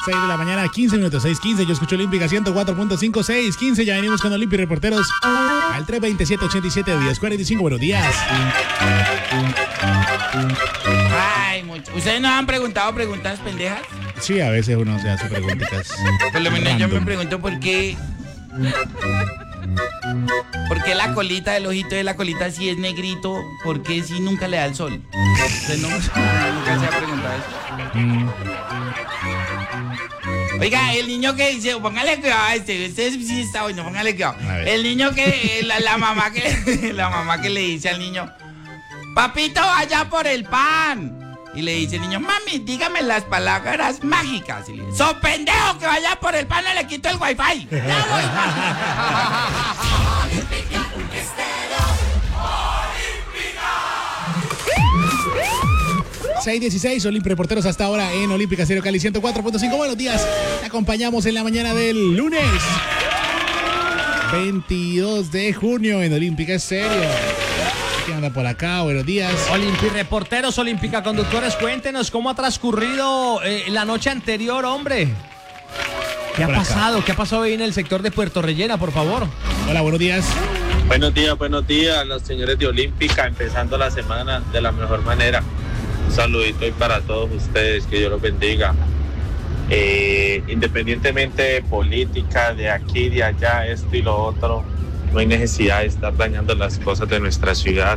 6 de la mañana, 15 minutos, 6:15. Yo escucho Olímpica 104.5, 6:15. Ya venimos con Olímpica Reporteros al 327-87-1045. Buenos días. Ay, mucho. ¿Ustedes nos han preguntado preguntas pendejas? Sí, a veces uno se hace preguntitas. Por lo menos yo me pregunto por qué la colita, el ojito de la colita si es negrito, ¿por qué si nunca le da el sol? Usted nunca se ha preguntado eso. Oiga, el niño que dice, póngale cuidado a este sí está bueno, póngale cuidado. El niño que, la mamá que le dice al niño, papito, vaya por el pan. Y le dice el niño, mami, dígame las palabras mágicas. Y le dice, ¡so pendejo que vaya por el pan, no le quito el wifi! 6:16, Olímpica Reporteros hasta ahora en Olímpica Stereo Cali 104.5. Buenos días, te acompañamos en la mañana del lunes 22 de junio en Olímpica Stereo. ¿Quién anda por acá? Buenos días. Olímpica Reporteros, Olímpica Conductores, cuéntenos cómo ha transcurrido la noche anterior, hombre. ¿Qué ha pasado? ¿Qué ha pasado ahí en el sector de Puerto Rellena, por favor? Hola, buenos días. Buenos días, los señores de Olímpica, empezando la semana de la mejor manera. Un saludito y para todos ustedes, que Dios los bendiga. Independientemente de política, de aquí, de allá, esto y lo otro, no hay necesidad de estar dañando las cosas de nuestra ciudad.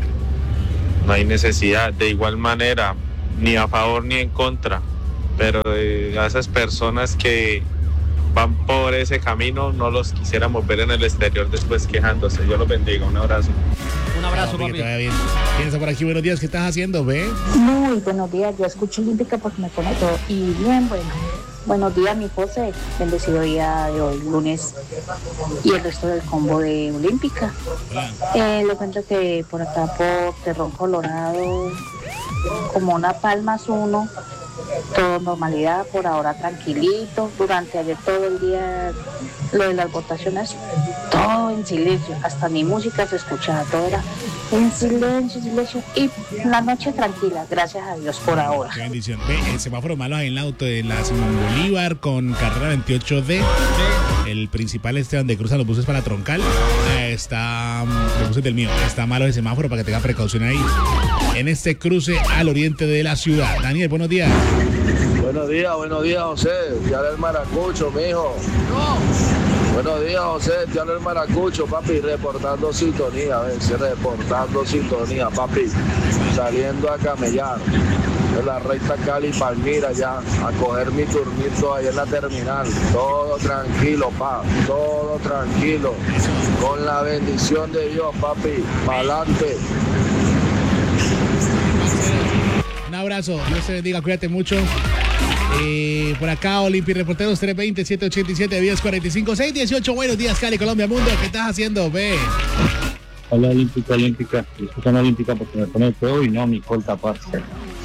No hay necesidad, de igual manera, ni a favor ni en contra. Pero a esas personas que van por ese camino, no los quisiéramos ver en el exterior después quejándose. Dios los bendiga, un abrazo. Un abrazo, papi. ¿Quién está por aquí? Buenos días, ¿qué estás haciendo, ve? Muy buenos días, yo escucho Olímpica porque me conecto y bien, bueno. Buenos días, mi José, bendecido día de hoy, lunes, y el resto del combo de Olímpica. Le cuento que por acá, por Terrón Colorado, como una Palmas 1, todo normalidad, por ahora tranquilito. Durante ayer todo el día, lo de las votaciones, todo en silencio, hasta mi música se escuchaba, todo era en silencio, y la noche tranquila, gracias a Dios por ahora. Qué bendición. Ve, el semáforo malo en la auto de la Simón Bolívar con carrera 28D. El principal donde cruzan los buses para Troncal. Está, los buses del mío, está malo el semáforo para que tenga precaución ahí. En este cruce al oriente de la ciudad. Daniel, buenos días. Buenos días, José. Ya el maracucho, mijo. Buenos días, José. Ya el maracucho, papi. Reportando sintonía, reportando sintonía, papi. Saliendo a camellar de la recta Cali Palmira ya a coger mi turnito ahí en la terminal. Todo tranquilo, pa. Todo tranquilo. Con la bendición de Dios, papi. Pa'lante. Un abrazo, Dios te bendiga, cuídate mucho. Por acá, Olímpica Reporteros 320-787-1045, 618. Buenos días, Cali, Colombia, mundo. ¿Qué estás haciendo, ve? Hola, Olímpica. Escuchan Olímpica porque me pone todo y no mi colta, parce.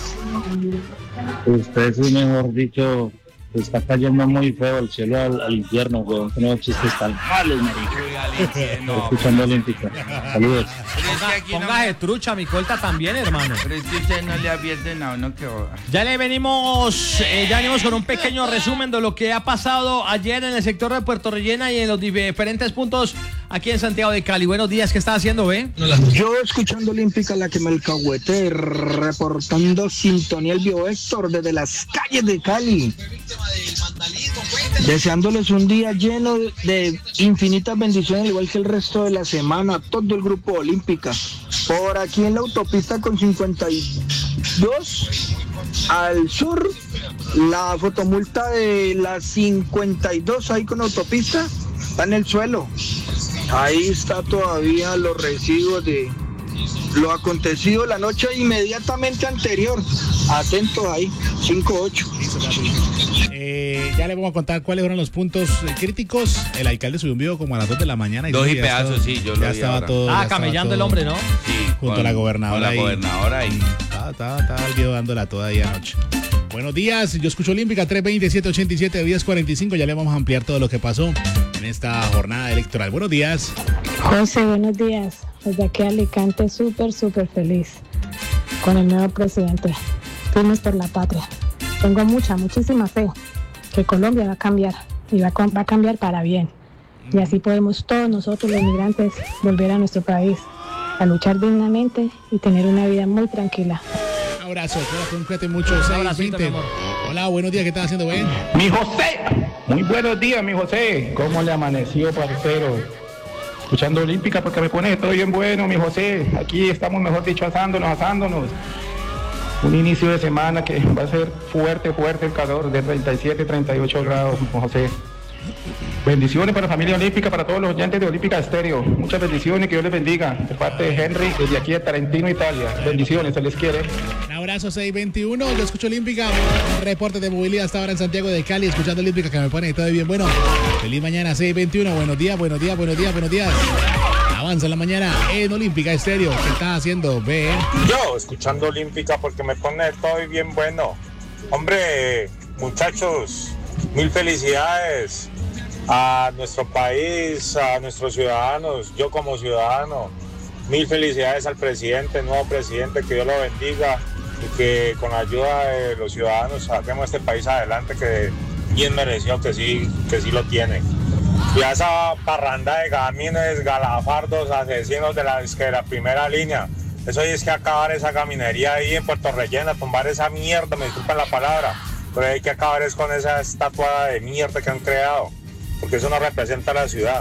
Usted sí, mejor dicho, está cayendo muy feo el cielo al infierno, weón. Que no chistes tan malos, marica. Escuchando Olímpica. Saludos. Póngase trucha, mi colta también, hermano. Pero es que ustedes no le advierten a uno que... Ya venimos con un pequeño resumen de lo que ha pasado ayer en el sector de Puerto Rellena y en los diferentes puntos aquí en Santiago de Cali. Buenos días, ¿qué está haciendo, ve? Yo escuchando Olímpica, la que me alcahuete, reportando sintonía el Bio Héctor desde las calles de Cali. Deseándoles un día lleno de infinitas bendiciones, igual que el resto de la semana, todo el grupo Olímpica. Por aquí en la autopista con 52 al sur, la fotomulta de la 52 ahí con autopista está en el suelo. Ahí está todavía los residuos de lo acontecido la noche inmediatamente anterior. Atentos ahí, 5-8. Ya le vamos a contar cuáles fueron los puntos críticos. El alcalde subió un video como a las 2 de la mañana. 2 y pedazos, sí, yo lo vi. Ya estaba ahora. todo. Camellando el hombre, ¿no? Sí. Junto a la gobernadora. Con la gobernadora ahí. Estaba el video dándola toda ahí anoche. Buenos días, yo escucho Olímpica 320-787-1045. Ya le vamos a ampliar todo lo que pasó en esta jornada electoral. Buenos días. José, buenos días. Desde aquí a Alicante, súper feliz con el nuevo presidente. Firmes por la patria. Tengo muchísima fe que Colombia va a cambiar y va a cambiar para bien. Y así podemos todos nosotros los migrantes volver a nuestro país, a luchar dignamente y tener una vida muy tranquila. Un abrazo, cuídate mucho. 6:20. Hola, buenos días, ¿qué estás haciendo, Ben? Mi José, muy buenos días, mi José. ¿Cómo le amaneció, parcero? Escuchando Olímpica porque me pone todo bien bueno, mi José. Aquí estamos, mejor dicho, asándonos. Un inicio de semana que va a ser fuerte el calor de 37, 38 grados, mi José. Bendiciones para la familia olímpica, para todos los oyentes de Olímpica Estéreo. Muchas bendiciones, que Dios les bendiga. De parte de Henry, desde aquí de Tarentino, Italia. Bendiciones, se les quiere. Un abrazo, 6:21. Yo escucho Olímpica. Un reporte de movilidad hasta ahora en Santiago de Cali, escuchando Olímpica, que me pone todo bien. Bueno, feliz mañana, 6:21. Buenos días. Avanza la mañana en Olímpica Estéreo. ¿Qué estás haciendo, Ben? Yo, escuchando Olímpica porque me pone todo bien bueno. Hombre, muchachos, mil felicidades a nuestro país, a nuestros ciudadanos, yo como ciudadano, mil felicidades al presidente, nuevo presidente, que Dios lo bendiga y que con la ayuda de los ciudadanos saquemos este país adelante, que bien mereció, que sí lo tiene. Y a esa parranda de gamines, galafardos, asesinos de la primera línea, eso es que acabar esa gaminería ahí en Puerto Rellena, tumbar esa mierda, me disculpan la palabra, pero hay que acabar es con esa estatua de mierda que han creado. Porque eso no representa la ciudad.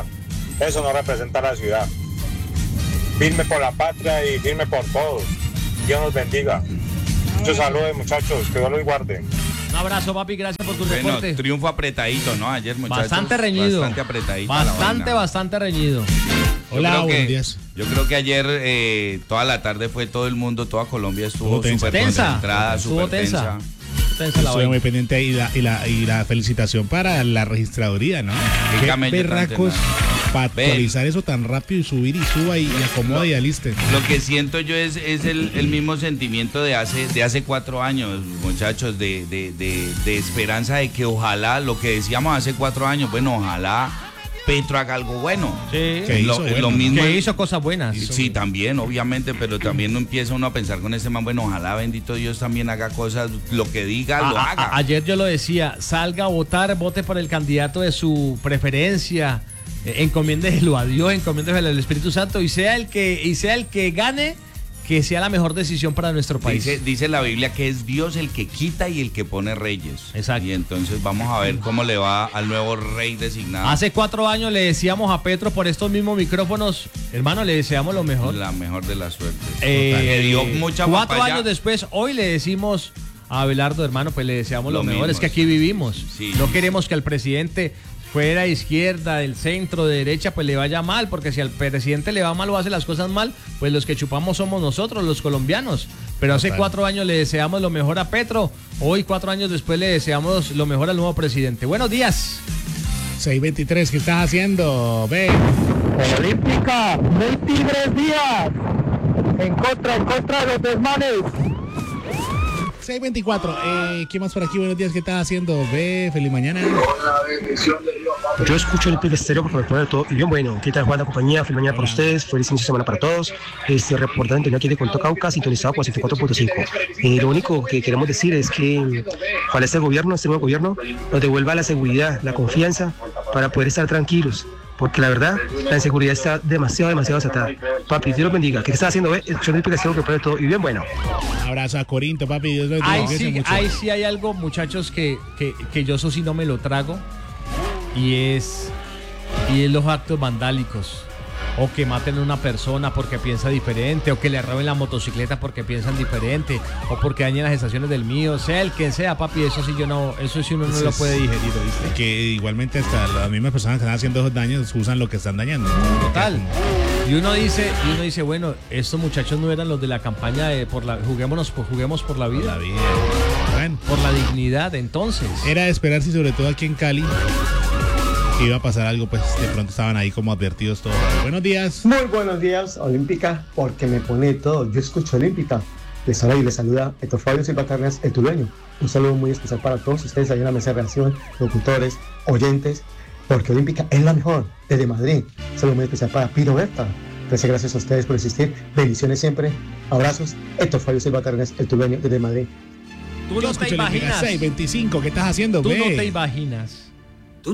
Firme por la patria y firme por todos. Dios nos bendiga. Muchos saludos, muchachos. Que Dios los guarde. Un abrazo, papi. Gracias por tu reporte. Triunfo apretadito, ¿no? Ayer, muchachos. Bastante reñido. Bastante apretadito. Bastante reñido. Hola, buenos días. Yo creo que ayer, toda la tarde fue todo el mundo, toda Colombia estuvo súper concentrada, súper tensa. Estoy muy pendiente y la felicitación para la registraduría, ¿no? Qué berracos para actualizar eso tan rápido y subir y suba y acomoda y aliste. Lo que siento yo es el mismo sentimiento de hace 4 años, muchachos, de esperanza de que ojalá, lo que decíamos hace 4 años, bueno, ojalá Petro haga algo bueno. Sí. Lo mismo. Que hizo cosas buenas. Sí, también, obviamente, pero también no empieza uno a pensar con ese man, bueno, ojalá bendito Dios también haga cosas, lo que diga, lo haga. Ayer yo lo decía, salga a votar, vote por el candidato de su preferencia, encomiéndeselo a Dios, encomiéndeselo al Espíritu Santo y sea el que gane, que sea la mejor decisión para nuestro país. Dice la Biblia que es Dios el que quita y el que pone reyes. Exacto. Y entonces vamos a ver cómo le va al nuevo rey designado. Hace 4 años le decíamos a Petro por estos mismos micrófonos, hermano, le deseamos lo mejor. La mejor de la suerte. Que dio mucha 4 años después, hoy le decimos a Abelardo, hermano, pues le deseamos lo mejor. Es que aquí vivimos. Sí. No queremos que al presidente fuera de izquierda, del centro, de derecha, pues le vaya mal, porque si al presidente le va mal o hace las cosas mal, pues los que chupamos somos nosotros, los colombianos. Pero hace 4 años le deseamos lo mejor a Petro, hoy 4 años después le deseamos lo mejor al nuevo presidente. Buenos días. 6:23, ¿qué estás haciendo? Ve. Olímpica, 23 días. En contra de los desmanes. 6:24. ¿Quién más por aquí? Buenos días, ¿qué estás haciendo? Ve, feliz mañana. Yo escucho el Estéreo porque me pone todo y bien bueno. ¿Qué tal, Juan, la compañía? Feliz mañana para ustedes, feliz inicio de semana para todos. Reportante aquí de Cuento Cauca, sintonizado por 104.5. Lo único que queremos decir es que ojalá este nuevo gobierno, nos devuelva la seguridad, la confianza para poder estar tranquilos. Porque la verdad, la inseguridad está demasiado desatada. Papi, Dios los bendiga. ¿Qué estás haciendo? Yo no explicación que pone todo y bien bueno. Un abrazo a Corinto, papi. Dios los bendiga. Ahí sí hay algo, muchachos, que yo eso sí no me lo trago. Y es los actos vandálicos. O que maten a una persona porque piensa diferente, o que le roben la motocicleta porque piensan diferente, o porque dañen las estaciones del mío, sea el que sea, papi, eso sí uno no lo puede digerir, ¿viste? Que igualmente hasta las mismas personas que están haciendo esos daños usan lo que están dañando. Total. Y uno dice, bueno, estos muchachos no eran los de la campaña de juguemos por la vida. Bueno, por la dignidad, entonces. Era de esperarse, sobre todo aquí en Cali, que iba a pasar algo, pues de pronto estaban ahí como advertidos todos. Buenos días. Muy buenos días, Olímpica, porque me pone todo. Yo escucho Olímpica. Les habla y les saluda Héctor Fabio Silva Cárdenas, el tulueño. Un saludo muy especial para todos ustedes ahí en la mesa de reacción, locutores, oyentes, porque Olímpica es la mejor desde Madrid. Un saludo muy especial para Piro Berta. Entonces, gracias a ustedes por existir. Bendiciones siempre. Abrazos. Héctor Fabio Silva Cárdenas, el tulueño desde Madrid. Tú no te imaginas. 625, ¿qué estás haciendo? Tú no te imaginas